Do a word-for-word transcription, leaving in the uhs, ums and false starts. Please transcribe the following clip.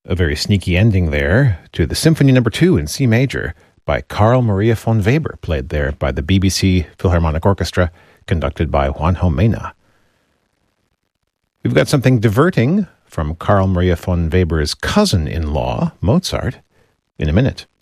A very sneaky ending there to the Symphony Number Two in C major by Carl Maria von Weber, played there by the B B C Philharmonic Orchestra, conducted by Juanjo Mena. We've got something diverting from Carl Maria von Weber's cousin-in-law, Mozart, in a minute.